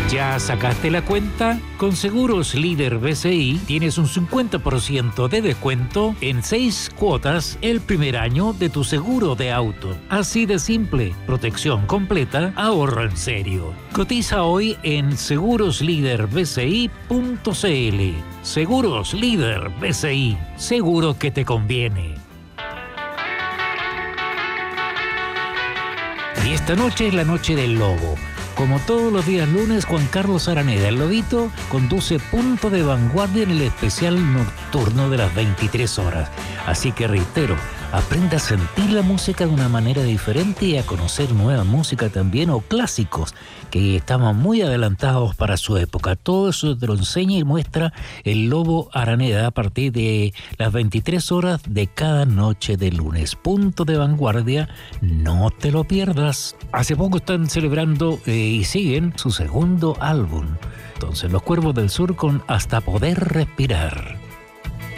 ¿Ya sacaste la cuenta? Con Seguros Líder BCI tienes un 50% de descuento en 6 cuotas el primer año de tu seguro de auto. Así de simple, protección completa, ahorro en serio. Cotiza hoy en segurosliderbci.cl. Seguros Líder BCI, seguro que te conviene. Y esta noche es la noche del lobo. Como todos los días lunes, Juan Carlos Araneda, el Lobito, conduce Punto de Vanguardia en el especial nocturno de las 23 horas. Así que reitero, aprenda a sentir la música de una manera diferente y a conocer nueva música también, o clásicos que estaban muy adelantados para su época. Todo eso te lo enseña y muestra el Lobo Araneda a partir de las 23 horas de cada noche de lunes. Punto de Vanguardia, no te lo pierdas. Hace poco están celebrando y siguen su segundo álbum. Entonces, Los Cuervos del Sur con Hasta Poder Respirar.